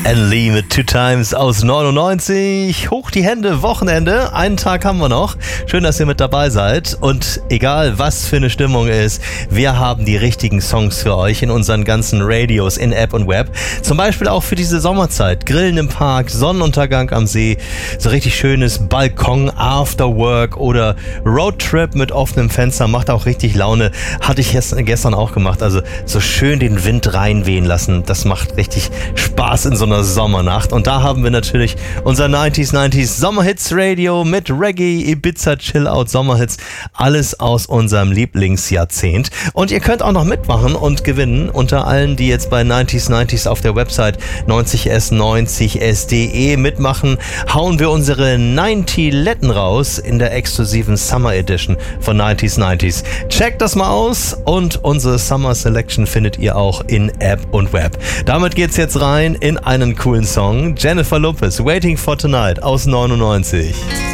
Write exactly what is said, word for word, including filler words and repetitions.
and Lee mit Two Times aus neunundneunzig. Hoch die Hände, Wochenende. Einen Tag haben wir noch. Schön, dass ihr mit dabei seid. Und egal, was für eine Stimmung ist, wir haben die richtigen Songs für euch in unseren ganzen Radios, in App und Web. Zum Beispiel auch für diese Sommerzeit. Grillen im Park, Sonnenuntergang am See, so richtig schönes Balkon, Afterwork oder Roadtrip mit offenem Fenster. Macht auch richtig Laune. Hatte ich gestern auch gemacht. Also so schön den Wind reinwehen lassen. Das macht richtig Spaß in so einer Sommernacht. Und da haben wir natürlich unser neunziger neunzig Sommerhits Radio mit Reggae, Ibiza, Chill-Out, Sommerhits. Alles aus unserem Lieblingsjahrzehnt. Und ihr könnt auch noch mitmachen und gewinnen. Unter allen, die jetzt bei neunziger neunzig auf der Website neunzig s neunzig s punkt de mitmachen, hauen wir unsere neunzig-Letten raus in der exklusiven Summer Edition von neunziger neunzig. Checkt das mal aus und unsere Summer Selection findet ihr auch in App und Web. Damit geht's jetzt rein in einen coolen Song. Jennifer Lopez, Waiting for Tonight aus neunundneunzig.